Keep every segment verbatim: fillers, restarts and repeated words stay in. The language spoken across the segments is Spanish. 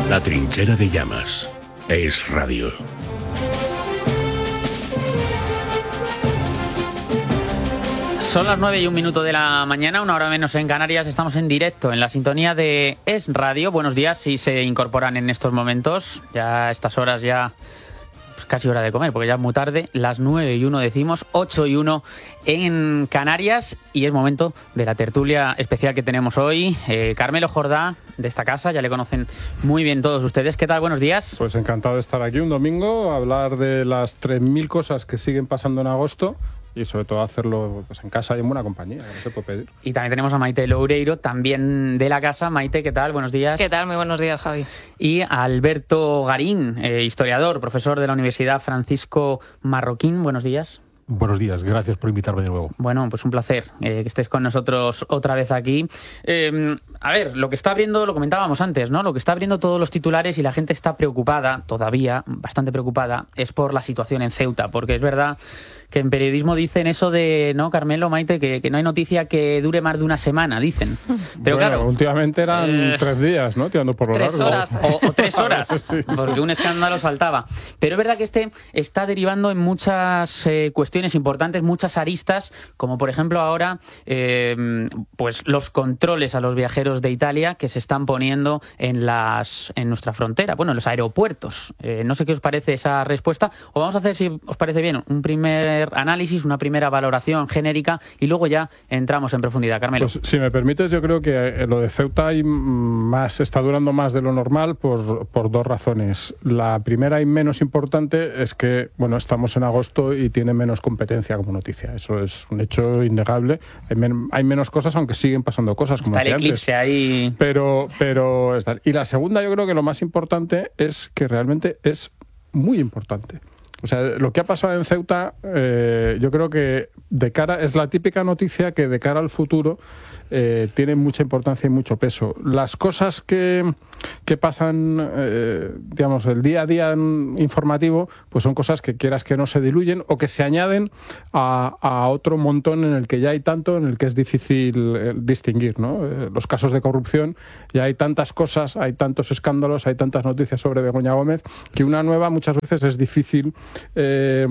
La trinchera de llamas. Es radio. Son las nueve y un minuto de la mañana, una hora menos en Canarias. Estamos en directo en la sintonía de Es Radio. Buenos días, si se incorporan en estos momentos. Ya a estas horas ya pues casi hora de comer, porque ya es muy tarde. Las nueve y uno decimos, ocho y uno en Canarias. Y es momento de la tertulia especial que tenemos hoy. Eh, Carmelo Jordá, de esta casa, ya le conocen muy bien todos ustedes. ¿Qué tal? Buenos días. Pues encantado de estar aquí un domingo, a hablar de las tres mil cosas que siguen pasando en agosto. Y sobre todo hacerlo pues, en casa y en buena compañía, no se puede pedir. Y también tenemos a Maite Loureiro, también de la casa. Maite, ¿qué tal? Buenos días. ¿Qué tal? Muy buenos días, Javi. Y a Alberto Garín, eh, historiador, profesor de la Universidad Francisco Marroquín. Buenos días. Buenos días, gracias por invitarme de nuevo. Bueno, pues un placer eh, que estés con nosotros otra vez aquí. Eh, a ver, lo que está abriendo, lo comentábamos antes, ¿no? Lo que está abriendo todos los titulares y la gente está preocupada, todavía, bastante preocupada, es por la situación en Ceuta, porque es verdad que en periodismo dicen eso de, ¿no, Carmelo, Maite? Que, que no hay noticia que dure más de una semana, dicen. Pero bueno, claro, últimamente eran eh, tres días, ¿no? Tirando por lo tres largo. Horas. O, o tres horas, sí, porque sí. un escándalo saltaba. Pero es verdad que este está derivando en muchas eh, cuestiones importantes, muchas aristas, como por ejemplo ahora eh, pues los controles a los viajeros de Italia que se están poniendo en las en nuestra frontera, bueno, en los aeropuertos. Eh, no sé qué os parece esa respuesta, o vamos a hacer, si os parece bien, un primer análisis, una primera valoración genérica y luego ya entramos en profundidad. Carmelo. Pues, si me permites, yo creo que lo de Ceuta hay más, está durando más de lo normal por, por dos razones. La primera y menos importante es que, bueno, estamos en agosto y tiene menos competencia como noticia. Eso es un hecho innegable. Hay, men, hay menos cosas, aunque siguen pasando cosas, como está decía el eclipse antes. Ahí. Pero, pero y la segunda, yo creo que lo más importante es que realmente es muy importante. O sea, lo que ha pasado en Ceuta, eh, yo creo que de cara es la típica noticia que de cara al futuro eh, tiene mucha importancia y mucho peso. Las cosas que, que pasan, eh, digamos, el día a día informativo, pues son cosas que quieras que no se diluyen o que se añaden a, a otro montón en el que ya hay tanto, en el que es difícil eh, distinguir, ¿no? Eh, los casos de corrupción, ya hay tantas cosas, hay tantos escándalos, hay tantas noticias sobre Begoña Gómez, que una nueva muchas veces es difícil. Eh,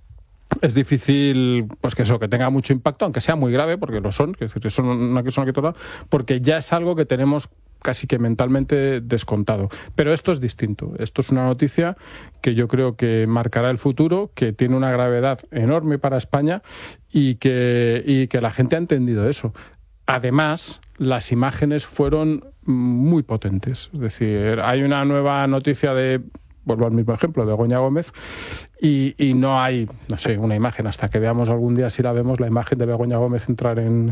es difícil pues que eso, que tenga mucho impacto, aunque sea muy grave, porque lo son, que eso no es una que toda, porque ya es algo que tenemos casi que mentalmente descontado. Pero esto es distinto. Esto es una noticia que yo creo que marcará el futuro, que tiene una gravedad enorme para España y que, y que la gente ha entendido eso. Además, las imágenes fueron muy potentes. Es decir, hay una nueva noticia de... Vuelvo al mismo ejemplo, de Begoña Gómez, y, y no hay, no sé, una imagen, hasta que veamos algún día, si la vemos, la imagen de Begoña Gómez entrar en,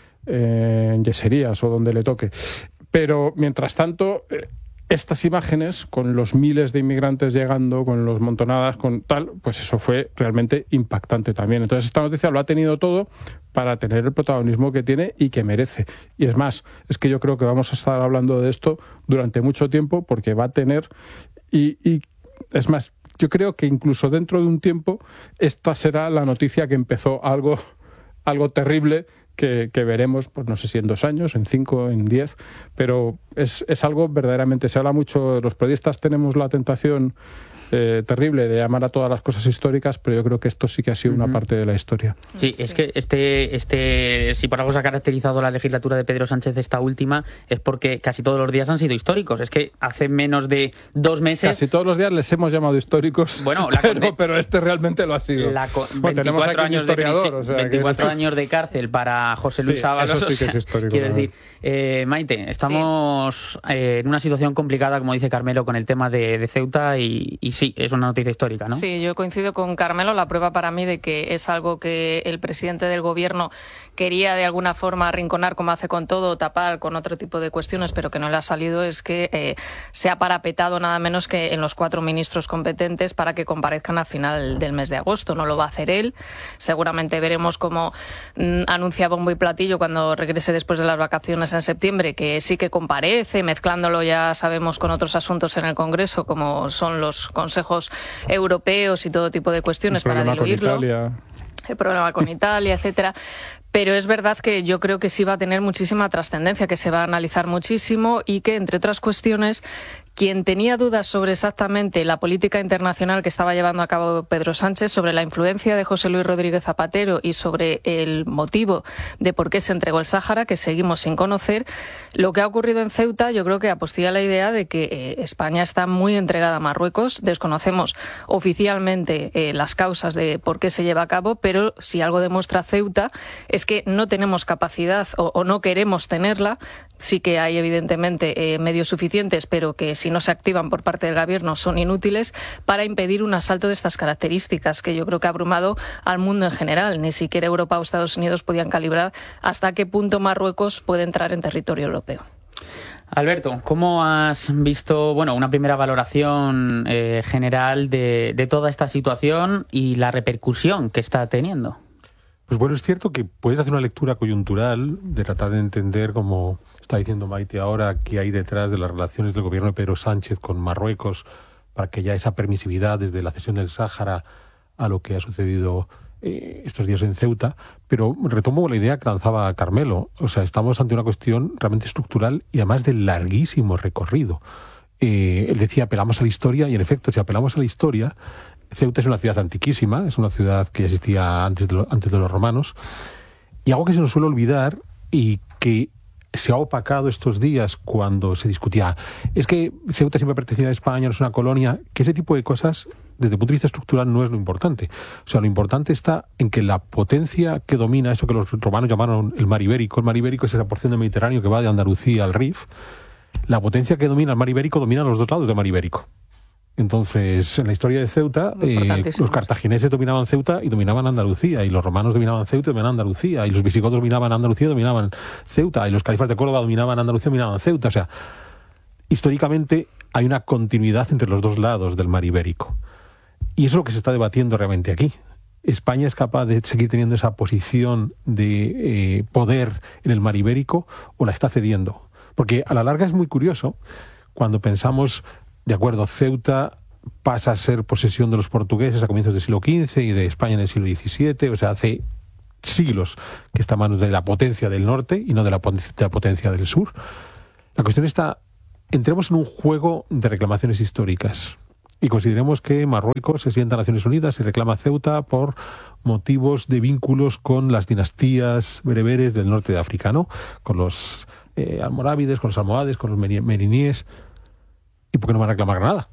en Yeserías o donde le toque. Pero, mientras tanto, estas imágenes, con los miles de inmigrantes llegando, con los montonadas, con tal, pues eso fue realmente impactante también. Entonces, esta noticia lo ha tenido todo para tener el protagonismo que tiene y que merece. Y es más, es que yo creo que vamos a estar hablando de esto durante mucho tiempo, porque va a tener... Y, y es más, yo creo que incluso dentro de un tiempo esta será la noticia que empezó algo, algo terrible que, que veremos, pues no sé si en dos años, en cinco, en diez, pero es, es algo verdaderamente, se habla mucho, los periodistas tenemos la tentación eh, terrible de llamar a todas las cosas históricas, pero yo creo que esto sí que ha sido una uh-huh. parte de la historia. Sí, es que este, este, si por algo se ha caracterizado la legislatura de Pedro Sánchez esta última, es porque casi todos los días han sido históricos. Es que hace menos de dos meses... Casi todos los días les hemos llamado históricos, bueno, la pero, conde... pero este realmente lo ha sido. La con... bueno, tenemos aquí un historiador. De... O sea, veinticuatro que... años de cárcel para José Luis sí, Ábalos. Eso sí que o sea, es histórico. Quiero decir, eh, Maite, estamos sí. eh, en una situación complicada, como dice Carmelo, con el tema de, de Ceuta y, y sí, es una noticia histórica, ¿no? Sí, yo coincido con Carmelo. La prueba para mí de que es algo que el presidente del gobierno quería de alguna forma arrinconar, como hace con todo, tapar con otro tipo de cuestiones, pero que no le ha salido, es que eh, se ha parapetado nada menos que en los cuatro ministros competentes para que comparezcan a final del mes de agosto. No lo va a hacer él. Seguramente veremos cómo mm, anuncia bombo y platillo cuando regrese después de las vacaciones en septiembre, que sí que comparece, mezclándolo ya sabemos con otros asuntos en el Congreso, como son los consejos europeos y todo tipo de cuestiones para diluirlo. El problema con Italia, etcétera. Pero es verdad que yo creo que sí va a tener muchísima trascendencia, que se va a analizar muchísimo y que, entre otras cuestiones, Quien tenía dudas sobre exactamente la política internacional que estaba llevando a cabo Pedro Sánchez, sobre la influencia de José Luis Rodríguez Zapatero y sobre el motivo de por qué se entregó el Sáhara, que seguimos sin conocer, lo que ha ocurrido en Ceuta yo creo que apostilla la idea de que eh, España está muy entregada a Marruecos. Desconocemos oficialmente eh, las causas de por qué se lleva a cabo, pero si algo demuestra Ceuta es que no tenemos capacidad o, o no queremos tenerla. Sí que hay evidentemente eh, medios suficientes, pero que si no se activan por parte del gobierno son inútiles para impedir un asalto de estas características, que yo creo que ha abrumado al mundo en general. Ni siquiera Europa o Estados Unidos podían calibrar hasta qué punto Marruecos puede entrar en territorio europeo. Alberto, ¿cómo has visto, bueno, una primera valoración eh, general de, de toda esta situación y la repercusión que está teniendo? Pues bueno, es cierto que puedes hacer una lectura coyuntural de tratar de entender, como está diciendo Maite ahora, qué hay detrás de las relaciones del gobierno de Pedro Sánchez con Marruecos para que haya esa permisividad desde la cesión del Sáhara a lo que ha sucedido eh, estos días en Ceuta. Pero retomo la idea que lanzaba Carmelo. O sea, estamos ante una cuestión realmente estructural y además de larguísimo recorrido. Eh, él decía, apelamos a la historia, y en efecto, si apelamos a la historia, Ceuta es una ciudad antiquísima, es una ciudad que existía antes de, lo, antes de los romanos, y algo que se nos suele olvidar y que se ha opacado estos días cuando se discutía, es que Ceuta siempre pertenecía a España, no es una colonia, que ese tipo de cosas, desde el punto de vista estructural, no es lo importante. O sea, lo importante está en que la potencia que domina, eso que los romanos llamaron el mar Ibérico, el mar Ibérico es esa porción del Mediterráneo que va de Andalucía al Rif, la potencia que domina el mar Ibérico domina los dos lados del mar Ibérico. Entonces, en la historia de Ceuta, eh, los cartagineses dominaban Ceuta y dominaban Andalucía, y los romanos dominaban Ceuta y dominaban Andalucía, y los visigodos dominaban Andalucía y dominaban Ceuta, y los califas de Córdoba dominaban Andalucía y dominaban Ceuta. O sea, históricamente hay una continuidad entre los dos lados del mar Ibérico. Y eso es lo que se está debatiendo realmente aquí. ¿España es capaz de seguir teniendo esa posición de eh, poder en el mar Ibérico o la está cediendo? Porque a la larga es muy curioso cuando pensamos... De acuerdo, Ceuta pasa a ser posesión de los portugueses a comienzos del siglo quince y de España en el siglo diecisiete, o sea, hace siglos que está en manos de la potencia del norte y no de la, de la potencia del sur. La cuestión está, entremos en un juego de reclamaciones históricas y consideremos que Marruecos se sienta a Naciones Unidas y reclama Ceuta por motivos de vínculos con las dinastías bereberes del norte de África, ¿no? Con los eh, almorávides, con los almohades, con los meriníes. ¿Y por qué no va a reclamar Granada?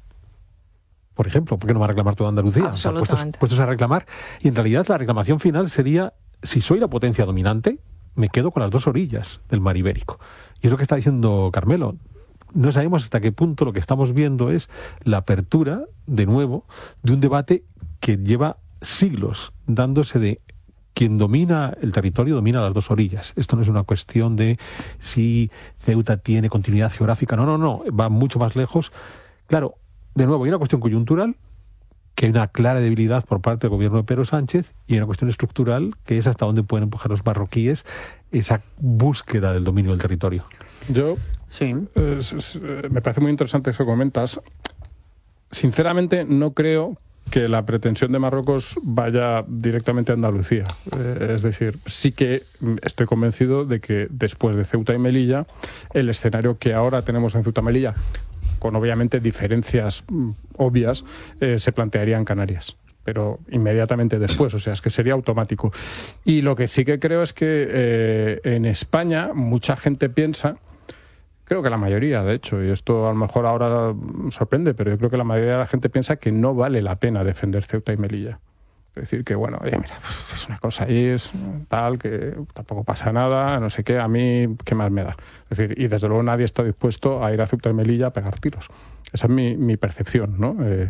Por ejemplo, ¿por qué no va a reclamar toda Andalucía? O sea, puestos, puestos a reclamar. Y en realidad la reclamación final sería, si soy la potencia dominante, me quedo con las dos orillas del mar Ibérico. Y es lo que está diciendo Carmelo. No sabemos hasta qué punto lo que estamos viendo es la apertura, de nuevo, de un debate que lleva siglos dándose de quien domina el territorio domina las dos orillas. Esto no es una cuestión de si Ceuta tiene continuidad geográfica. No, no, no. Va mucho más lejos. Claro, de nuevo, hay una cuestión coyuntural, que hay una clara debilidad por parte del gobierno de Pedro Sánchez, y hay una cuestión estructural, que es hasta dónde pueden empujar los marroquíes esa búsqueda del dominio del territorio. Yo, sí. eh, me parece muy interesante eso que comentas. Sinceramente, no creo que la pretensión de Marruecos vaya directamente a Andalucía. Eh, es decir, sí que estoy convencido de que después de Ceuta y Melilla, el escenario que ahora tenemos en Ceuta y Melilla, con obviamente diferencias mm, obvias, eh, se plantearía en Canarias. Pero inmediatamente después, o sea, es que sería automático. Y lo que sí que creo es que eh, en España mucha gente piensa, creo que la mayoría, de hecho, y esto a lo mejor ahora sorprende, pero yo creo que la mayoría de la gente piensa que no vale la pena defender Ceuta y Melilla. Es decir, que bueno, oye, mira, es una cosa ahí, es tal, que tampoco pasa nada, no sé qué, a mí, ¿qué más me da? Es decir, y desde luego nadie está dispuesto a ir a Ceuta y Melilla a pegar tiros. Esa es mi, mi percepción, ¿no? Eh,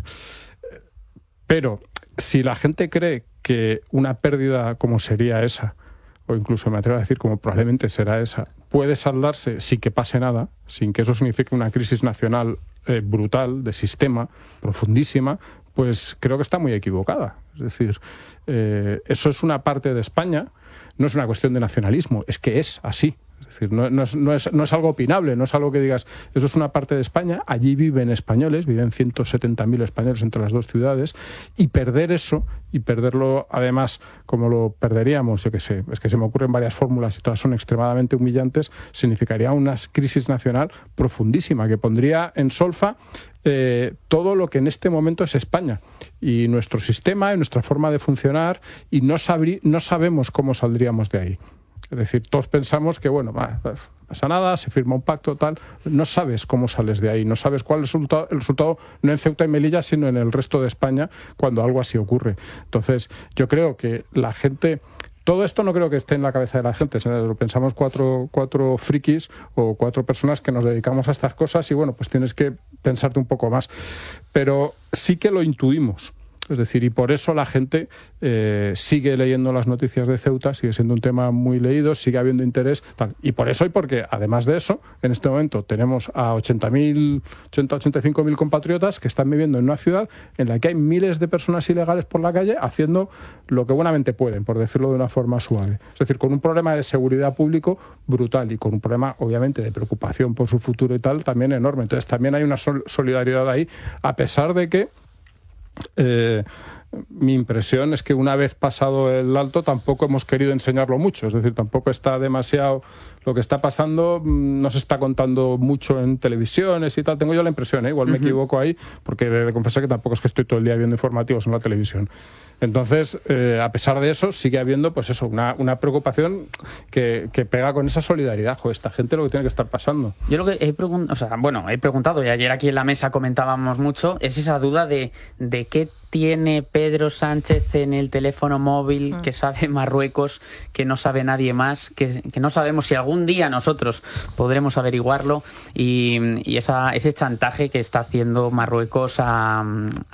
pero si la gente cree que una pérdida como sería esa, o incluso me atrevo a decir como probablemente será esa, puede saldarse sin que pase nada, sin que eso signifique una crisis nacional eh, brutal, de sistema, profundísima, pues creo que está muy equivocada. Es decir, eh, eso es una parte de España, no es una cuestión de nacionalismo, es que es así. Es Es decir, no, no, es, no, es, no es algo opinable, no es algo que digas, eso es una parte de España, allí viven españoles, viven ciento setenta mil españoles entre las dos ciudades, y perder eso, y perderlo además como lo perderíamos, yo qué sé, es que se me ocurren varias fórmulas y todas son extremadamente humillantes, significaría una crisis nacional profundísima que pondría en solfa Eh, todo lo que en este momento es España y nuestro sistema y nuestra forma de funcionar, y no, sabrí, no sabemos cómo saldríamos de ahí. Es decir, todos pensamos que, bueno, no pasa nada, se firma un pacto, tal. No sabes cómo sales de ahí, no sabes cuál es el resultado, el resultado no en Ceuta y Melilla, sino en el resto de España cuando algo así ocurre. Entonces, yo creo que la gente... Todo esto no creo que esté en la cabeza de la gente. Lo pensamos cuatro, cuatro frikis o cuatro personas que nos dedicamos a estas cosas y, bueno, pues tienes que pensarte un poco más. Pero sí que lo intuimos. Es decir, y por eso la gente eh, sigue leyendo las noticias de Ceuta, sigue siendo un tema muy leído, sigue habiendo interés, tal. Y por eso y porque, además de eso, en este momento tenemos a ochenta mil, ochenta, ochenta y cinco mil compatriotas que están viviendo en una ciudad en la que hay miles de personas ilegales por la calle haciendo lo que buenamente pueden, por decirlo de una forma suave. Es decir, con un problema de seguridad público brutal y con un problema, obviamente, de preocupación por su futuro y tal, también enorme. Entonces, también hay una sol- solidaridad ahí, a pesar de que Eh, mi impresión es que una vez pasado el alto tampoco hemos querido enseñarlo mucho, es decir, tampoco está demasiado... Lo que está pasando no se está contando mucho en televisiones y tal, tengo yo la impresión, ¿eh? Igual me uh-huh. equivoco ahí, porque he de confesar que tampoco es que estoy todo el día viendo informativos en la televisión. Entonces, eh, a pesar de eso, sigue habiendo pues eso, una, una preocupación que, que pega con esa solidaridad. Joder, esta gente lo que tiene que estar pasando. Yo lo que he preguntado, o sea, bueno, he preguntado, y ayer aquí en la mesa comentábamos mucho, es esa duda de, de qué tiene Pedro Sánchez en el teléfono móvil que sabe Marruecos, que no sabe nadie más, que, que no sabemos si algún día nosotros podremos averiguarlo, y, y esa, ese chantaje que está haciendo Marruecos a,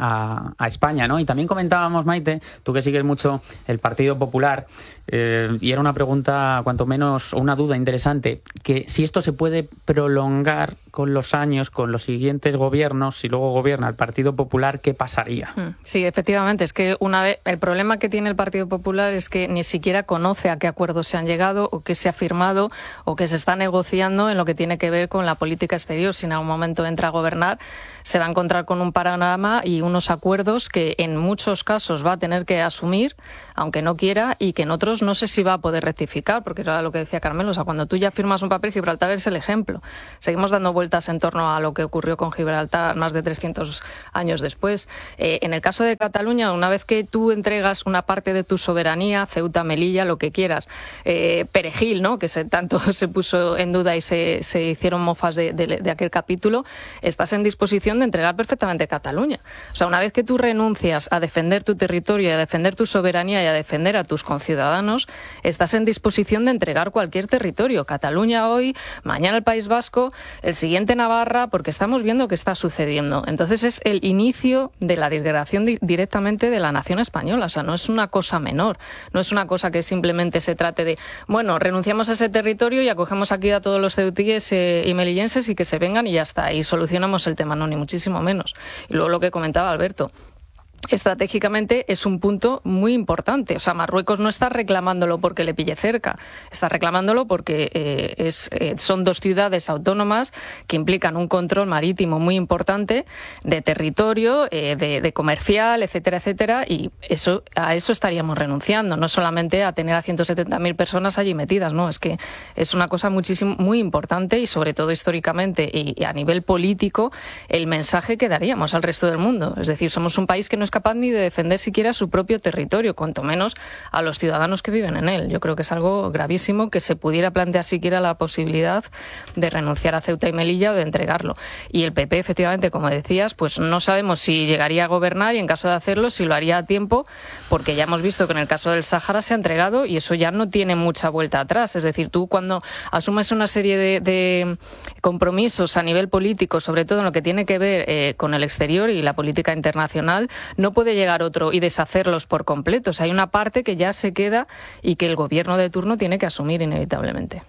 a, a España, ¿no? Y también comentábamos, Maite, tú que sigues mucho el Partido Popular, eh, y era una pregunta, cuanto menos, o una duda interesante, que si esto se puede prolongar con los años, con los siguientes gobiernos, si luego gobierna el Partido Popular, ¿qué pasaría? Sí, efectivamente, es que una vez el problema que tiene el Partido Popular es que ni siquiera conoce a qué acuerdos se han llegado o qué se ha firmado o qué se está negociando en lo que tiene que ver con la política exterior. Si en algún momento entra a gobernar, se va a encontrar con un panorama y unos acuerdos que en muchos casos va a tener que asumir, aunque no quiera, y que en otros no sé si va a poder rectificar, porque era lo que decía Carmelo, o sea, cuando tú ya firmas un papel, Gibraltar es el ejemplo. Seguimos dando vueltas en torno a lo que ocurrió con Gibraltar más de trescientos años después. Eh, en el caso de Cataluña, una vez que tú entregas una parte de tu soberanía, Ceuta, Melilla, lo que quieras, eh, Perejil, ¿no?, que se, tanto se puso en duda y se, se hicieron mofas de, de, de aquel capítulo, estás en disposición de entregar perfectamente Cataluña. O sea, una vez que tú renuncias a defender tu territorio, a defender tu soberanía y a defender a tus conciudadanos, estás en disposición de entregar cualquier territorio. Cataluña hoy, mañana el País Vasco, el siguiente Navarra, porque estamos viendo qué está sucediendo. Entonces es el inicio de la degradación di- directamente de la nación española. O sea, no es una cosa menor. No es una cosa que simplemente se trate de, bueno, renunciamos a ese territorio y acogemos aquí a todos los ceutíes eh, y melillenses y que se vengan y ya está. Y solucionamos el tema. No, ni muchísimo menos. Y luego lo que comentaba Alberto. Estratégicamente es un punto muy importante. O sea, Marruecos no está reclamándolo porque le pille cerca, está reclamándolo porque eh, es, eh, son dos ciudades autónomas que implican un control marítimo muy importante de territorio, eh, de, de comercial, etcétera, etcétera, y eso a eso estaríamos renunciando, no solamente a tener a ciento setenta mil personas allí metidas, no, es que es una cosa muchísimo muy importante y sobre todo históricamente y, y a nivel político el mensaje que daríamos al resto del mundo. Es decir, somos un país que no es capaz ni de defender siquiera su propio territorio, cuanto menos a los ciudadanos que viven en él. Yo creo que es algo gravísimo que se pudiera plantear siquiera la posibilidad de renunciar a Ceuta y Melilla o de entregarlo. Y el P P, efectivamente, como decías, pues no sabemos si llegaría a gobernar y en caso de hacerlo, si lo haría a tiempo, porque ya hemos visto que en el caso del Sáhara se ha entregado y eso ya no tiene mucha vuelta atrás. Es decir, tú cuando asumes una serie de, de compromisos a nivel político, sobre todo en lo que tiene que ver eh, con el exterior y la política internacional, no puede llegar otro y deshacerlos por completo. O sea, hay una parte que ya se queda y que el gobierno de turno tiene que asumir inevitablemente.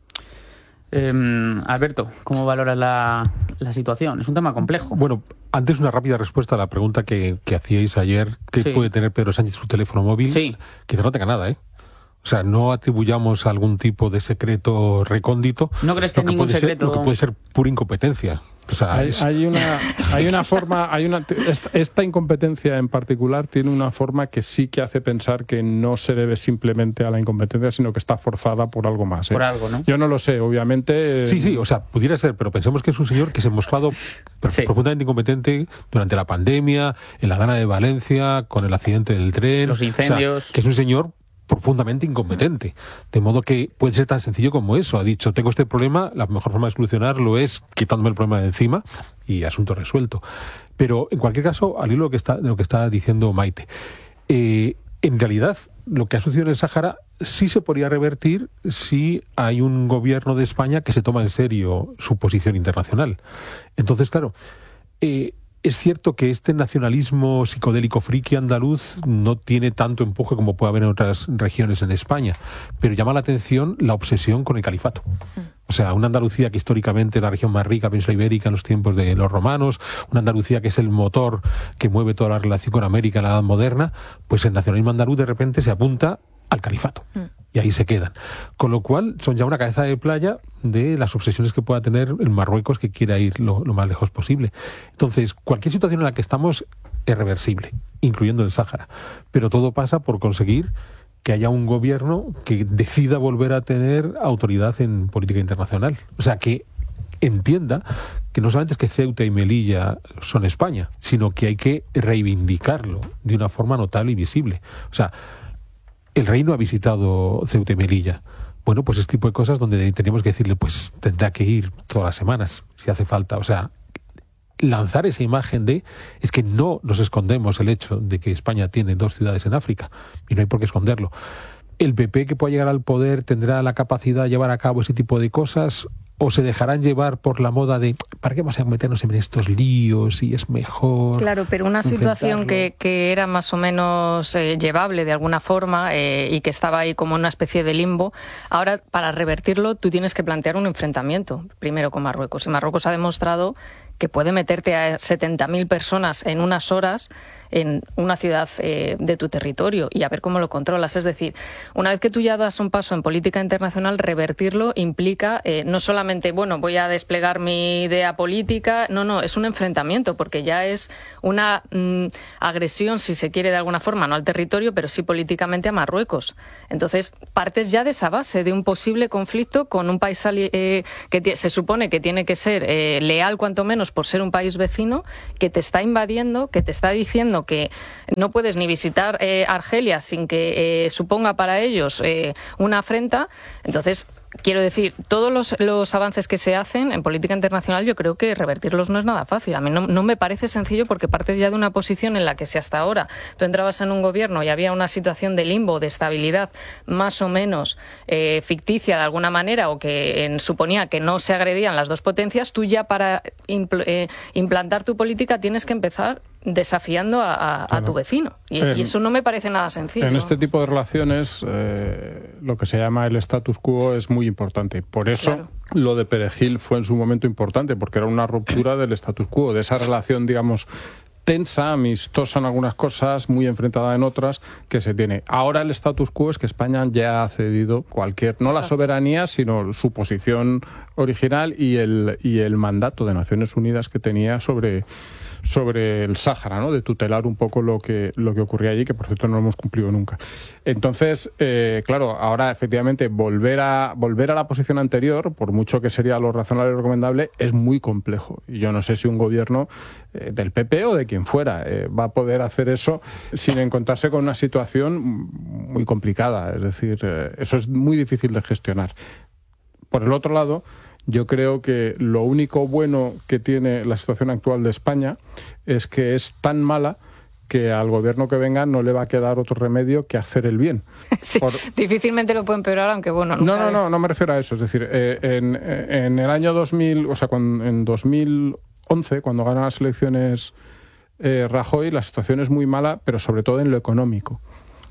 Eh, Alberto, ¿cómo valoras la, la situación? Es un tema complejo. Bueno, antes una rápida respuesta a la pregunta que, que hacíais ayer. ¿Qué sí. puede tener Pedro Sánchez en su teléfono móvil? Sí. Quizá no tenga nada, ¿eh? O sea, no atribuyamos algún tipo de secreto recóndito. ¿No crees que, que ningún secreto? Ser, lo que puede ser pura incompetencia. O sea, hay, es... hay una hay una forma, hay una esta, esta incompetencia en particular tiene una forma que sí que hace pensar que no se debe simplemente a la incompetencia, sino que está forzada por algo más. ¿eh? Por algo, ¿no? Yo no lo sé, obviamente. Sí, sí, o sea, pudiera ser, pero pensemos que es un señor que se ha mostrado sí. profundamente incompetente durante la pandemia, en la Dana de Valencia, con el accidente del tren. Los incendios. O sea, que es un señor profundamente incompetente, de modo que puede ser tan sencillo como eso. Ha dicho, tengo este problema, la mejor forma de solucionarlo es quitándome el problema de encima y asunto resuelto. Pero en cualquier caso, al hilo de lo que está, de lo que está diciendo Maite, eh, en realidad lo que ha sucedido en el Sáhara sí se podría revertir si hay un gobierno de España que se toma en serio su posición internacional. Entonces, claro, eh, es cierto que este nacionalismo psicodélico friki andaluz no tiene tanto empuje como puede haber en otras regiones en España, pero llama la atención la obsesión con el califato. O sea, una Andalucía que históricamente es la región más rica, península ibérica, en los tiempos de los romanos, una Andalucía que es el motor que mueve toda la relación con América en la Edad Moderna, pues el nacionalismo andaluz de repente se apunta al califato. Y ahí se quedan. Con lo cual, son ya una cabeza de playa de las obsesiones que pueda tener el Marruecos, que quiera ir lo, lo más lejos posible. Entonces, cualquier situación en la que estamos es reversible, incluyendo el Sáhara. Pero todo pasa por conseguir que haya un gobierno que decida volver a tener autoridad en política internacional. O sea, que entienda que no solamente es que Ceuta y Melilla son España, sino que hay que reivindicarlo de una forma notable y visible. O sea, el rey no ha visitado Ceuta y Melilla. Bueno, pues este tipo de cosas donde tenemos que decirle, pues tendrá que ir todas las semanas, si hace falta. O sea, lanzar esa imagen de, es que no nos escondemos el hecho de que España tiene dos ciudades en África, y no hay por qué esconderlo. ¿El P P que pueda llegar al poder tendrá la capacidad de llevar a cabo ese tipo de cosas? ¿O se dejarán llevar por la moda de ¿para qué vamos a meternos en estos líos y es mejor? Claro, pero una situación que, que era más o menos eh, llevable de alguna forma eh, y que estaba ahí como una especie de limbo, ahora para revertirlo tú tienes que plantear un enfrentamiento, primero con Marruecos. Y Marruecos ha demostrado que puede meterte a setenta mil personas en unas horas en una ciudad eh, de tu territorio y a ver cómo lo controlas. Es decir, una vez que tú ya das un paso en política internacional, revertirlo implica eh, no solamente, bueno, voy a desplegar mi idea política, no, no, es un enfrentamiento porque ya es una mm, agresión, si se quiere de alguna forma, no al territorio, pero sí políticamente a Marruecos. Entonces, partes ya de esa base, de un posible conflicto con un país eh, que se supone que tiene que ser eh, leal cuanto menos por ser un país vecino, que te está invadiendo, que te está diciendo que no puedes ni visitar eh, Argelia sin que eh, suponga para ellos eh, una afrenta. Entonces, quiero decir, todos los, los avances que se hacen en política internacional yo creo que revertirlos no es nada fácil. A mí no, no me parece sencillo porque partes ya de una posición en la que si hasta ahora tú entrabas en un gobierno y había una situación de limbo, de estabilidad más o menos eh, ficticia de alguna manera o que eh, suponía que no se agredían las dos potencias, tú ya para impl- eh, implantar tu política tienes que empezar desafiando a, a, claro. a tu vecino. Y, en, y eso no me parece nada sencillo. En este tipo de relaciones, eh, lo que se llama el status quo es muy importante. Por eso, claro. lo de Perejil fue en su momento importante, porque era una ruptura del status quo, de esa relación, digamos, tensa, amistosa en algunas cosas, muy enfrentada en otras, que se tiene. Ahora el status quo es que España ya ha cedido cualquier, no Exacto. la soberanía, sino su posición original y el, y el mandato de Naciones Unidas que tenía sobre... sobre el Sáhara, ¿no? De tutelar un poco lo que lo que ocurría allí, que por cierto no hemos cumplido nunca. Entonces, eh, claro, ahora efectivamente volver a volver a la posición anterior, por mucho que sería lo razonable y recomendable, es muy complejo. Y yo no sé si un gobierno eh, del P P o de quien fuera eh, va a poder hacer eso sin encontrarse con una situación muy complicada. Es decir, eh, eso es muy difícil de gestionar. Por el otro lado, yo creo que lo único bueno que tiene la situación actual de España es que es tan mala que al gobierno que venga no le va a quedar otro remedio que hacer el bien. Sí, Por... difícilmente lo puede empeorar, aunque bueno... No, no, no, no me refiero a eso. Es decir, eh, en, en el año dos mil, o sea, cuando, en dos mil once, cuando gana las elecciones eh, Rajoy, la situación es muy mala, pero sobre todo en lo económico.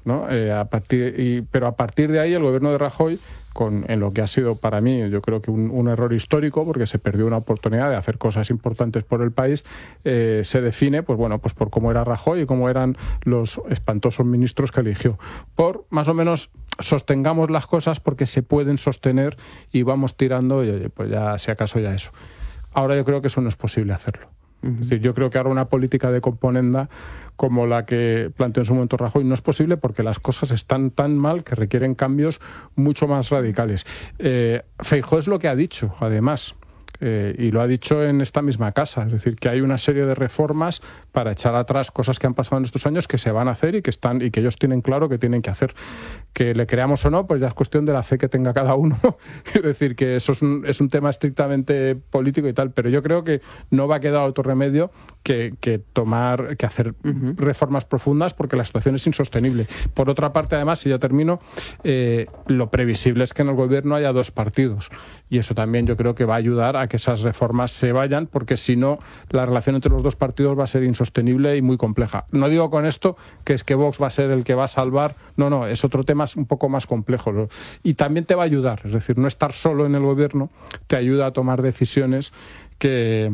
¿no? Eh, a partir, y, pero a partir de ahí el gobierno de Rajoy, con, en lo que ha sido para mí, yo creo que un, un error histórico, porque se perdió una oportunidad de hacer cosas importantes por el país, eh, se define, pues bueno, pues por cómo era Rajoy y cómo eran los espantosos ministros que eligió. Por más o menos sostengamos las cosas porque se pueden sostener y vamos tirando y oye, pues ya si acaso ya eso. Ahora yo creo que eso no es posible hacerlo. Es decir, yo creo que ahora una política de componenda como la que planteó en su momento Rajoy no es posible porque las cosas están tan mal que requieren cambios mucho más radicales. Eh, Feijóo es lo que ha dicho, además, eh, y lo ha dicho en esta misma casa, es decir, que hay una serie de reformas para echar atrás cosas que han pasado en estos años que se van a hacer y que están y que ellos tienen claro que tienen que hacer. Que le creamos o no, pues ya es cuestión de la fe que tenga cada uno. Quiero decir que eso es un, es un tema estrictamente político y tal, pero yo creo que no va a quedar otro remedio que, que tomar, que hacer uh-huh. reformas profundas porque la situación es insostenible. Por otra parte, además, si ya termino, eh, lo previsible es que en el gobierno haya dos partidos y eso también yo creo que va a ayudar a que esas reformas se vayan porque si no, la relación entre los dos partidos va a ser insostenible y muy compleja. No digo con esto que es que Vox va a ser el que va a salvar, no, no, es otro tema un poco más complejo y también te va a ayudar, es decir, no estar solo en el gobierno te ayuda a tomar decisiones que,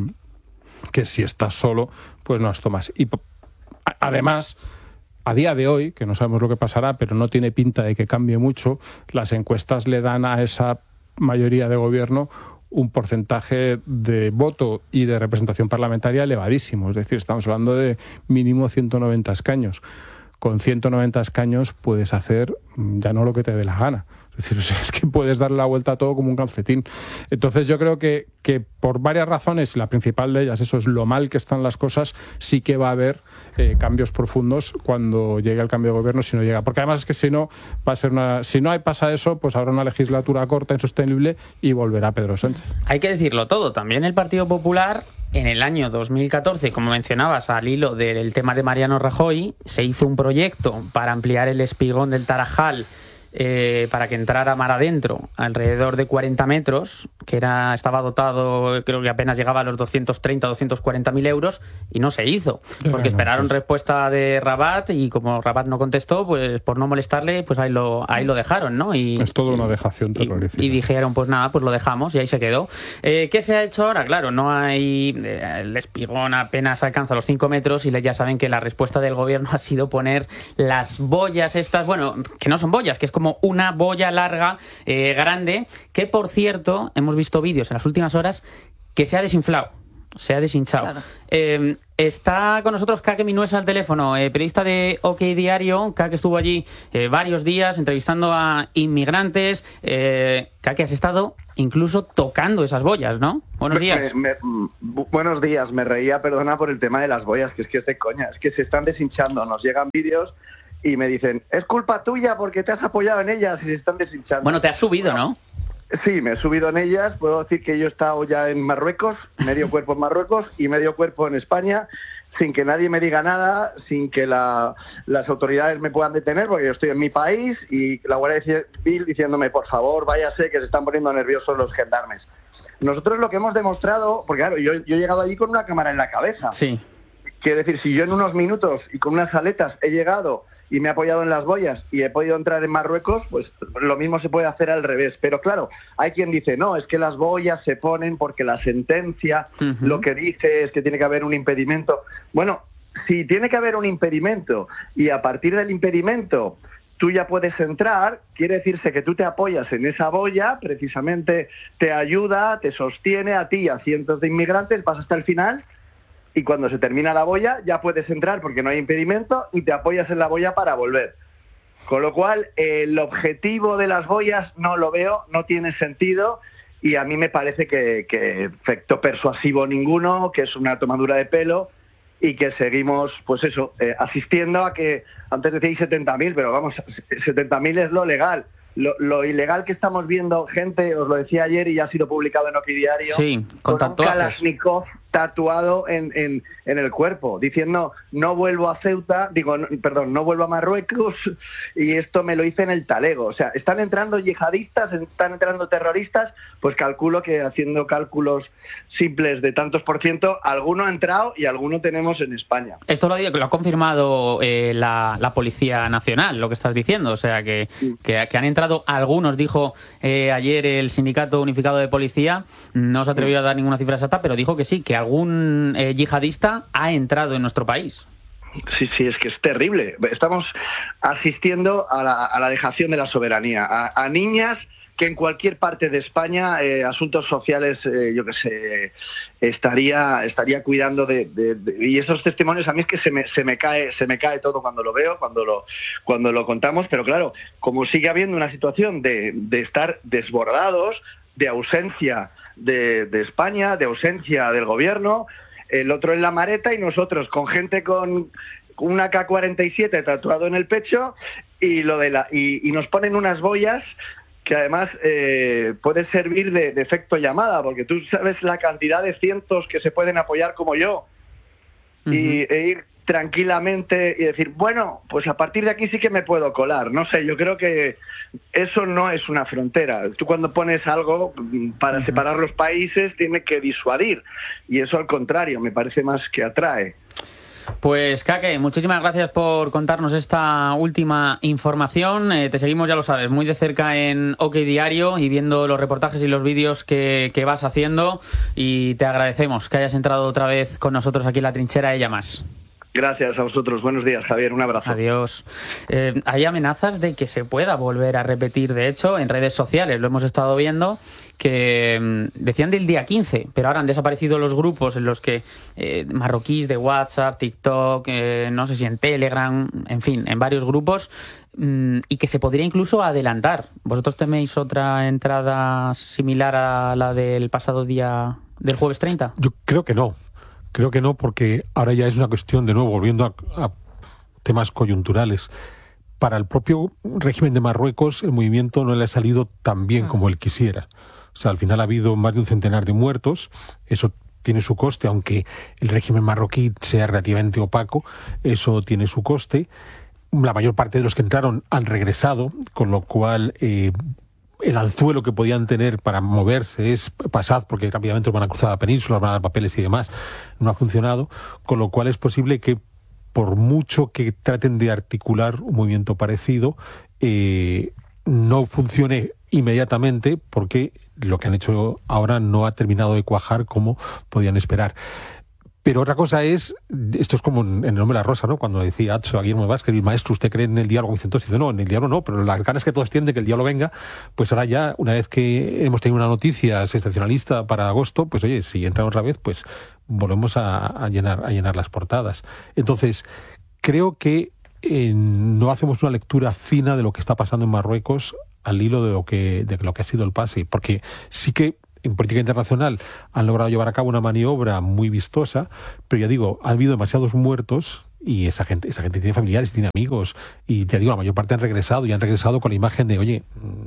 que si estás solo pues no las tomas. Y además, a día de hoy, que no sabemos lo que pasará, pero no tiene pinta de que cambie mucho, las encuestas le dan a esa mayoría de gobierno un porcentaje de voto y de representación parlamentaria elevadísimo, es decir, estamos hablando de mínimo ciento noventa escaños. Con ciento noventa escaños puedes hacer ya no lo que te dé la gana. Es decir, o sea, es que puedes darle la vuelta a todo como un calcetín. Entonces yo creo que, que por varias razones, la principal de ellas, eso es lo mal que están las cosas, sí que va a haber eh, cambios profundos cuando llegue el cambio de gobierno, si no llega. Porque además es que si no, va a ser una, si no hay, pasa eso, pues habrá una legislatura corta, insostenible y volverá Pedro Sánchez. Hay que decirlo todo. También el Partido Popular, en el año dos mil catorce, como mencionabas, al hilo del tema de Mariano Rajoy, se hizo un proyecto para ampliar el espigón del Tarajal eh, para que entrara mar adentro, alrededor de cuarenta metros, que era estaba dotado, creo que apenas llegaba a los doscientos treinta, doscientos cuarenta mil euros, y no se hizo, porque esperaron respuesta de Rabat, y como Rabat no contestó, pues por no molestarle, pues ahí lo ahí lo dejaron, ¿no? Y, es toda una dejación terrorífica. Y, y dijeron, pues nada, pues lo dejamos, y ahí se quedó. Eh, ¿Qué se ha hecho ahora? Claro, no hay... Eh, el espigón apenas alcanza los cinco metros, y ya saben que la respuesta del gobierno ha sido poner las boyas estas, bueno, que no son boyas, que es como una boya larga, eh, grande, que por cierto, hemos visto vídeos en las últimas horas que se ha desinflado, se ha deshinchado. Claro. Eh, está con nosotros Kake Minuesa al teléfono, eh, periodista de OK Diario. Kake estuvo allí eh, varios días entrevistando a inmigrantes. Eh, Kake, has estado incluso tocando esas boyas, ¿no? Buenos días. Me, me, buenos días. Me reía, perdona, por el tema de las boyas, que es que es de coña, es que se están deshinchando. Nos llegan vídeos y me dicen, es culpa tuya porque te has apoyado en ellas y se están deshinchando. Bueno, te has subido, ¿no? Sí, me he subido en ellas. Puedo decir que yo he estado ya en Marruecos, medio cuerpo en Marruecos y medio cuerpo en España, sin que nadie me diga nada, sin que la, las autoridades me puedan detener, porque yo estoy en mi país y la Guardia Civil diciéndome, por favor, váyase, que se están poniendo nerviosos los gendarmes. Nosotros lo que hemos demostrado, porque claro, yo, yo he llegado allí con una cámara en la cabeza. Sí. Quiere decir, si yo en unos minutos y con unas aletas he llegado y me he apoyado en las boyas y he podido entrar en Marruecos, pues lo mismo se puede hacer al revés. Pero claro, hay quien dice, no, es que las boyas se ponen porque la sentencia uh-huh. lo que dice es que tiene que haber un impedimento. Bueno, si tiene que haber un impedimento y a partir del impedimento tú ya puedes entrar, quiere decirse que tú te apoyas en esa boya, precisamente te ayuda, te sostiene a ti y a cientos de inmigrantes, vas hasta el final. Y cuando se termina la boya ya puedes entrar porque no hay impedimento y te apoyas en la boya para volver. Con lo cual, eh, el objetivo de las boyas no lo veo, no tiene sentido y a mí me parece que, que efecto persuasivo ninguno, que es una tomadura de pelo y que seguimos, pues eso, eh, asistiendo a que, antes decíais setenta mil, pero vamos, setenta mil es lo legal. Lo, lo ilegal que estamos viendo, gente, os lo decía ayer y ya ha sido publicado en OK Diario, sí, con, con un Kalashnikov tatuado en, en, en el cuerpo, diciendo no vuelvo a Ceuta, digo, no, perdón, no vuelvo a Marruecos, y esto me lo hice en el talego. O sea, están entrando yihadistas, están entrando terroristas, pues calculo que haciendo cálculos simples de tantos por ciento, alguno ha entrado y alguno tenemos en España. Esto lo ha, lo ha confirmado eh, la, la Policía Nacional, lo que estás diciendo, o sea, que, sí. que, que han entrado algunos, dijo eh, ayer el Sindicato Unificado de Policía, no se atrevió sí. a dar ninguna cifra exacta, pero dijo que sí, que algún eh, yihadista ha entrado en nuestro país. Sí, sí, es que es terrible. Estamos asistiendo a la, a la dejación de la soberanía, a, a niñas que en cualquier parte de España, eh, asuntos sociales, eh, yo qué sé, estaría estaría cuidando de, de, de... Y esos testimonios a mí es que se me, se me cae se me cae todo cuando lo veo, cuando lo cuando lo contamos, pero claro, como sigue habiendo una situación de, de estar desbordados, de ausencia de, de España, de ausencia del gobierno, el otro en la mareta y nosotros con gente con una K cuarenta y siete tatuado en el pecho y lo de la y, y nos ponen unas boyas que además eh, puede servir de, de efecto llamada, porque tú sabes la cantidad de cientos que se pueden apoyar como yo uh-huh. y, e ir tranquilamente y decir, bueno, pues a partir de aquí sí que me puedo colar. No sé, yo creo que eso no es una frontera. Tú cuando pones algo para uh-huh. separar los países tiene que disuadir, y eso al contrario me parece más que atrae. Pues Kake, muchísimas gracias por contarnos esta última información. Eh, te seguimos, ya lo sabes, muy de cerca en OK Diario y viendo los reportajes y los vídeos que, que vas haciendo, y te agradecemos que hayas entrado otra vez con nosotros aquí en la trinchera de Llamas. Gracias a vosotros. Buenos días, Javier. Un abrazo. Adiós. Eh, hay amenazas de que se pueda volver a repetir, de hecho, en redes sociales. Lo hemos estado viendo, que mmm, decían del día quince, pero ahora han desaparecido los grupos en los que eh, marroquíes de WhatsApp, TikTok, eh, no sé si en Telegram, en fin, en varios grupos, mmm, y que se podría incluso adelantar. ¿Vosotros teméis otra entrada similar a la del pasado día del jueves treinta? Yo creo que no. Creo que no, porque ahora ya es una cuestión, de nuevo, volviendo a, a temas coyunturales. Para el propio régimen de Marruecos, el movimiento no le ha salido tan bien como él quisiera. O sea, al final ha habido más de un centenar de muertos. Eso tiene su coste, aunque el régimen marroquí sea relativamente opaco, eso tiene su coste. La mayor parte de los que entraron han regresado, con lo cual Eh, el anzuelo que podían tener para moverse es pasad, porque rápidamente van a cruzar la península, van a dar papeles y demás. No ha funcionado, con lo cual es posible que, por mucho que traten de articular un movimiento parecido, eh, no funcione inmediatamente, porque lo que han hecho ahora no ha terminado de cuajar como podían esperar. Pero otra cosa es, esto es como en El nombre de la rosa, ¿no? Cuando decía Atso a Guillermo Vázquez, el maestro, ¿usted cree en el diálogo? Y entonces dice, no, en el diálogo no, pero las ganas que todos tienen de que el diálogo venga, pues ahora ya, una vez que hemos tenido una noticia sensacionalista para agosto, pues oye, si entra otra vez, pues volvemos a, a llenar a llenar las portadas. Entonces, creo que eh, no hacemos una lectura fina de lo que está pasando en Marruecos al hilo de lo que, de lo que ha sido el pase, porque sí que en política internacional han logrado llevar a cabo una maniobra muy vistosa, pero ya digo, ha habido demasiados muertos y esa gente esa gente tiene familiares, tiene amigos, y te digo, la mayor parte han regresado y han regresado con la imagen de, oye,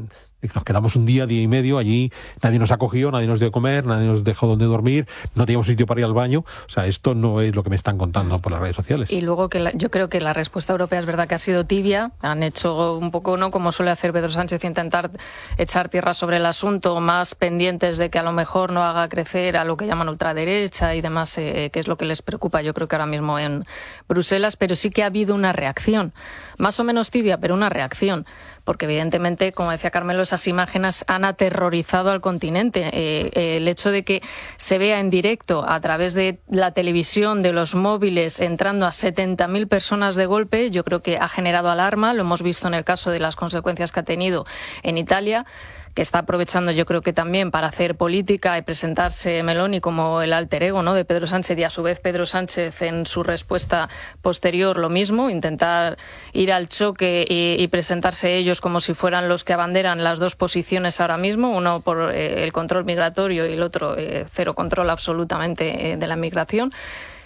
nos quedamos un día, día y medio allí, nadie nos acogió, nadie nos dio de comer, nadie nos dejó donde dormir, no teníamos sitio para ir al baño. O sea, esto no es lo que me están contando por las redes sociales. Y luego que la, yo creo que la respuesta europea es verdad que ha sido tibia, han hecho un poco, ¿no?, como suele hacer Pedro Sánchez, intentar echar tierra sobre el asunto, más pendientes de que a lo mejor no haga crecer a lo que llaman ultraderecha y demás, eh, que es lo que les preocupa, yo creo que ahora mismo en Bruselas, pero sí que ha habido una reacción, más o menos tibia, pero una reacción, porque evidentemente, como decía Carmelo, esas imágenes han aterrorizado al continente. Eh, eh, el hecho de que se vea en directo a través de la televisión, de los móviles, entrando a setenta mil personas de golpe, yo creo que ha generado alarma. Lo hemos visto en el caso de las consecuencias que ha tenido en Italia, que está aprovechando, yo creo que también para hacer política y presentarse Meloni como el alter ego, ¿no?, de Pedro Sánchez, y a su vez Pedro Sánchez en su respuesta posterior lo mismo, intentar ir al choque y, y presentarse ellos como si fueran los que abanderan las dos posiciones ahora mismo, uno por eh, el control migratorio y el otro eh, cero control absolutamente eh, de la migración.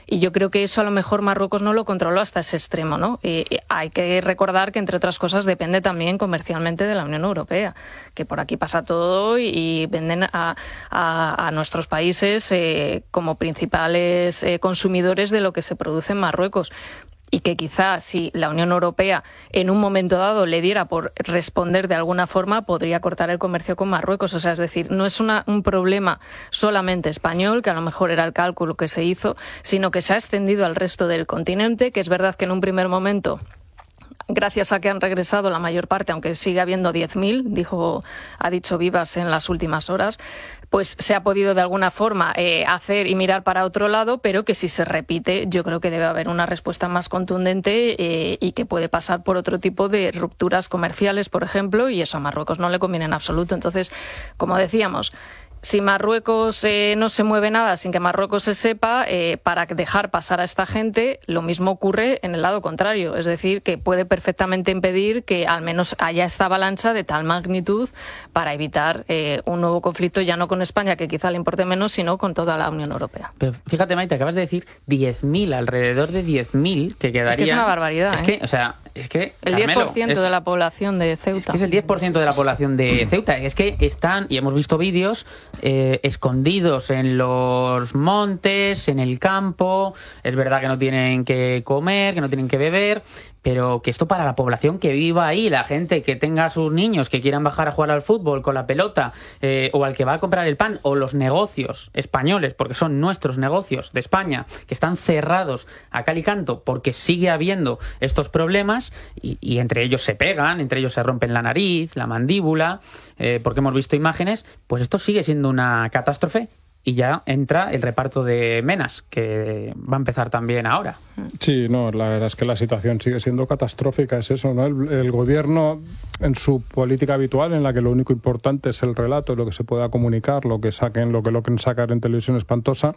Y yo creo que eso a lo mejor Marruecos no lo controló hasta ese extremo, ¿no? Y hay que recordar que, entre otras cosas, depende también comercialmente de la Unión Europea, que por aquí pasa todo y, y venden a, a, a nuestros países eh, como principales eh, consumidores de lo que se produce en Marruecos. Y que quizá si la Unión Europea en un momento dado le diera por responder de alguna forma, podría cortar el comercio con Marruecos. O sea, es decir, no es una, un problema solamente español, que a lo mejor era el cálculo que se hizo, sino que se ha extendido al resto del continente, que es verdad que en un primer momento, gracias a que han regresado la mayor parte, aunque sigue habiendo diez mil, dijo, ha dicho Vivas en las últimas horas, pues se ha podido de alguna forma eh, hacer y mirar para otro lado, pero que si se repite, yo creo que debe haber una respuesta más contundente eh, y que puede pasar por otro tipo de rupturas comerciales, por ejemplo, y eso a Marruecos no le conviene en absoluto. Entonces, como decíamos, si Marruecos eh, no se mueve nada sin que Marruecos se sepa, eh, para dejar pasar a esta gente, lo mismo ocurre en el lado contrario. Es decir, que puede perfectamente impedir que al menos haya esta avalancha de tal magnitud para evitar eh, un nuevo conflicto, ya no con España, que quizá le importe menos, sino con toda la Unión Europea. Pero fíjate, Maite, acabas de decir diez mil, alrededor de diez mil que quedarían. Es que es una barbaridad. Es ¿eh? que, o sea, es que... El Carmelo, diez por ciento es, de la población de Ceuta. Es que es el diez por ciento de la población de Ceuta. Es que están, y hemos visto vídeos, eh, escondidos en los montes, en el campo. Es verdad que no tienen que comer, que no tienen que beber, pero que esto para la población que viva ahí, la gente que tenga a sus niños que quieran bajar a jugar al fútbol con la pelota, eh, o al que va a comprar el pan, o los negocios españoles, porque son nuestros negocios de España, que están cerrados a cal y canto porque sigue habiendo estos problemas, y, y entre ellos se pegan, entre ellos se rompen la nariz, la mandíbula, eh, porque hemos visto imágenes, pues esto sigue siendo una catástrofe. Y ya entra el reparto de menas, que va a empezar también ahora. Sí, no, la verdad es que la situación sigue siendo catastrófica, es eso, ¿no? El, el gobierno, en su política habitual, en la que lo único importante es el relato, lo que se pueda comunicar, lo que saquen, lo que logren sacar en televisión espantosa,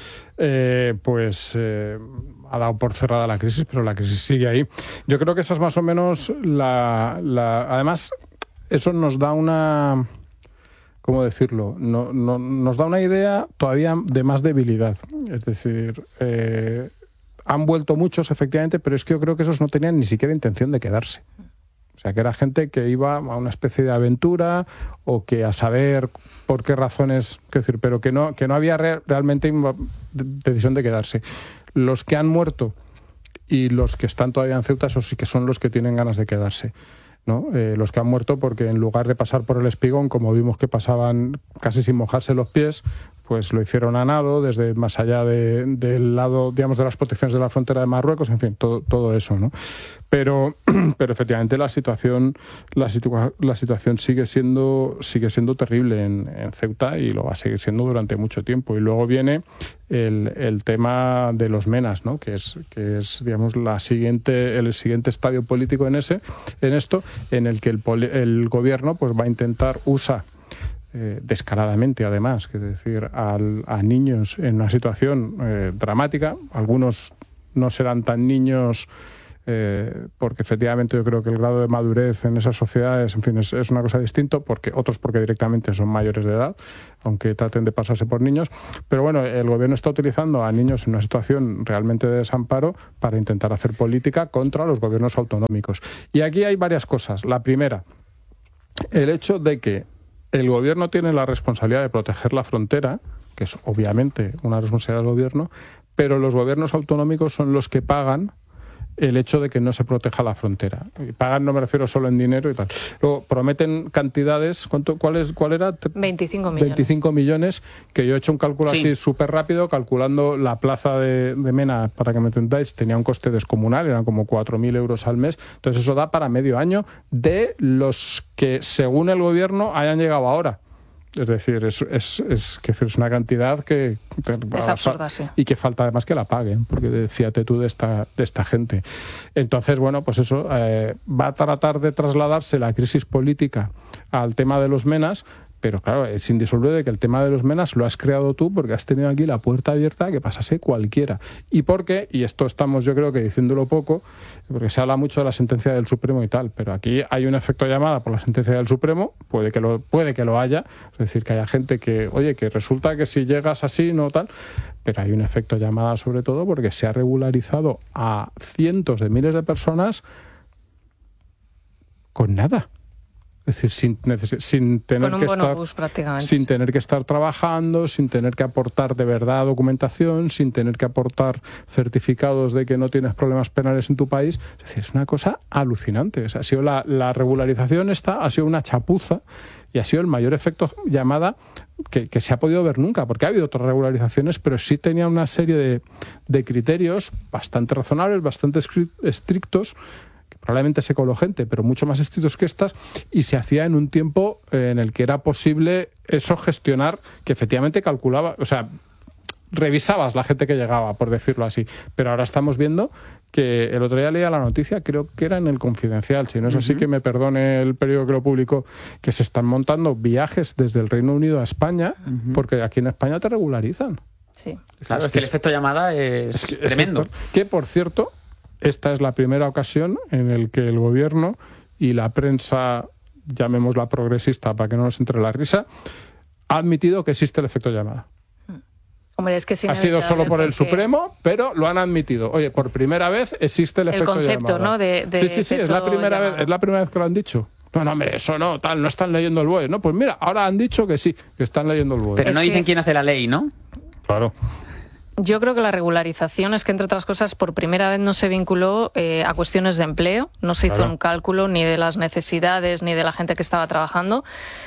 eh, pues eh, ha dado por cerrada la crisis, pero la crisis sigue ahí. Yo creo que esa es más o menos la... la además, eso nos da una... ¿Cómo decirlo? No, no, nos da una idea todavía de más debilidad. Es decir, eh, han vuelto muchos, efectivamente, pero es que yo creo que esos no tenían ni siquiera intención de quedarse. O sea, que era gente que iba a una especie de aventura o que a saber por qué razones, qué decir, pero que no, que no había re- realmente decisión de quedarse. Los que han muerto y los que están todavía en Ceuta, esos sí que son los que tienen ganas de quedarse, ¿no? Eh, los que han muerto porque en lugar de pasar por el Espigón, como vimos que pasaban casi sin mojarse los pies, pues lo hicieron a nado desde más allá de, del lado, digamos, de las protecciones de la frontera de Marruecos, en fin, todo, todo eso, ¿no? Pero, pero efectivamente la situación, la, situa- la situación sigue siendo, sigue siendo terrible en, en Ceuta y lo va a seguir siendo durante mucho tiempo. Y luego viene el, el tema de los menas, ¿no? Que es, que es, digamos, la siguiente, el siguiente estadio político en ese, en esto, en el que el, poli- el gobierno pues va a intentar usar Eh, descaradamente, además, es decir, al, a niños en una situación eh, dramática. Algunos no serán tan niños eh, porque efectivamente yo creo que el grado de madurez en esas sociedades, en fin, es, es una cosa distinta, porque otros porque directamente son mayores de edad, aunque traten de pasarse por niños. Pero bueno, el gobierno está utilizando a niños en una situación realmente de desamparo para intentar hacer política contra los gobiernos autonómicos. Y aquí hay varias cosas. La primera, el hecho de que el gobierno tiene la responsabilidad de proteger la frontera, que es obviamente una responsabilidad del gobierno, pero los gobiernos autonómicos son los que pagan el hecho de que no se proteja la frontera. Y pagan, no me refiero solo en dinero y tal. Luego prometen cantidades, ¿cuánto, cuál, es, ¿cuál era? veinticinco millones. veinticinco millones, que yo he hecho un cálculo Sí. así súper rápido, calculando la plaza de, de Mena, para que me entendáis, tenía un coste descomunal, eran como cuatro mil euros al mes, entonces eso da para medio año de los que, según el gobierno, hayan llegado ahora. Es decir, es, es, es, que es una cantidad que... Es absurda, sí. Y que falta además que la paguen, porque fíjate tú de esta, de esta gente. Entonces, bueno, pues eso, eh, va a tratar de trasladarse la crisis política al tema de los menas, Pero claro, es indisoluble que el tema de los menas lo has creado tú porque has tenido aquí la puerta abierta a que pasase cualquiera. Y porque, y esto estamos yo creo que diciéndolo poco, porque se habla mucho de la sentencia del Supremo y tal, pero aquí hay un efecto llamada por la sentencia del Supremo, puede que lo, puede que lo haya, es decir, que haya gente que, oye, que resulta que si llegas así, no tal, pero hay un efecto llamada sobre todo porque se ha regularizado a cientos de miles de personas con nada. Es decir, sin, sin tener Con un que bonobús, estar, prácticamente. sin tener que estar trabajando, sin tener que aportar de verdad documentación, sin tener que aportar certificados de que no tienes problemas penales en tu país. Es decir, es una cosa alucinante. O sea, ha sido la, la regularización esta ha sido una chapuza y ha sido el mayor efecto llamada que, que se ha podido ver nunca, porque ha habido otras regularizaciones, pero sí tenía una serie de, de criterios bastante razonables, bastante estrictos, que probablemente se coló gente, pero mucho más estrictos que estas, y se hacía en un tiempo en el que era posible eso gestionar, que efectivamente calculaba, o sea, revisabas la gente que llegaba, por decirlo así. Pero ahora estamos viendo que el otro día leía la noticia, creo que era en el Confidencial, si no es así que me perdone el periódico que lo publicó, que se están montando viajes desde el Reino Unido a España, uh-huh. porque aquí en España te regularizan. Sí. Claro, es, es que, que el efecto llamada es, es que, tremendo. Es que, por cierto, esta es la primera ocasión en la que el gobierno y la prensa, llamémosla progresista para que no nos entre la risa, ha admitido que existe el efecto llamada. Hombre, es que ha sido solo por el Supremo, pero lo han admitido. Oye, por primera vez existe el, el efecto llamada. El concepto, ¿no? De, de sí, sí, sí, es la primera llamada. vez, es la primera vez que lo han dicho. No, no, hombre, eso no, tal, no están leyendo el B O E. No, pues mira, ahora han dicho que sí, que están leyendo el B O E. Pero no es dicen que... quién hace la ley, ¿no? Claro. Yo creo que la regularización es que, entre otras cosas, por primera vez no se vinculó eh, a cuestiones de empleo, no se hizo claro. un cálculo ni de las necesidades ni de la gente que estaba trabajando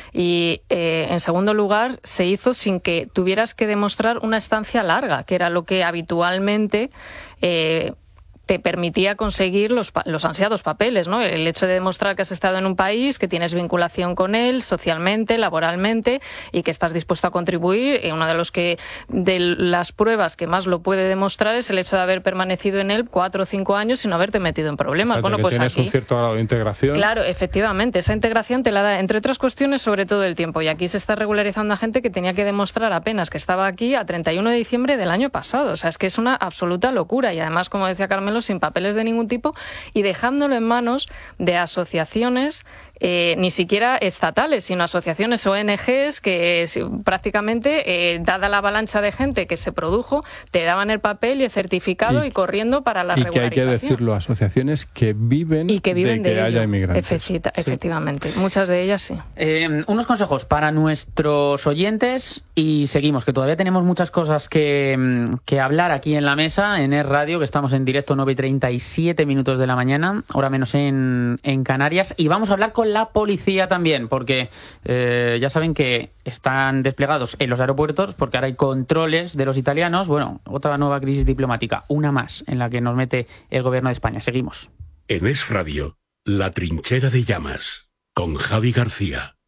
y, eh, en segundo lugar, se hizo sin que tuvieras que demostrar una estancia larga, que era lo que habitualmente... Eh, te permitía conseguir los, los ansiados papeles, ¿no? El hecho de demostrar que has estado en un país, que tienes vinculación con él socialmente, laboralmente y que estás dispuesto a contribuir. Y una de los que de las pruebas que más lo puede demostrar es el hecho de haber permanecido en él cuatro o cinco años sin haberte metido en problemas. O sea, bueno, que pues tienes aquí, un cierto grado de integración. Claro, efectivamente, esa integración te la da, entre otras cuestiones, sobre todo el tiempo. Y aquí se está regularizando a gente que tenía que demostrar apenas que estaba aquí a treinta y uno de diciembre del año pasado. O sea, es que es una absoluta locura. Y además, como decía Carmelo, sin papeles de ningún tipo y dejándolo en manos de asociaciones eh, ni siquiera estatales, sino asociaciones O N Ges que eh, prácticamente, eh, dada la avalancha de gente que se produjo, te daban el papel y el certificado y, y corriendo para la y regularización. Y que hay que decirlo, asociaciones que viven, y que viven de, de que ello. haya inmigrantes. Efecti- sí. Efectivamente, muchas de ellas sí. Eh, unos consejos para nuestros oyentes y seguimos, que todavía tenemos muchas cosas que, que hablar aquí en la mesa, en Es Radio, que estamos en directo nueve y treinta y siete minutos de la mañana, hora menos en, en Canarias, y vamos a hablar con la policía también, porque eh, ya saben que están desplegados en los aeropuertos, porque ahora hay controles de los italianos. Bueno, otra nueva crisis diplomática, una más en la que nos mete el gobierno de España. Seguimos. En Es Radio, La Trinchera de Llamas, con Javi García.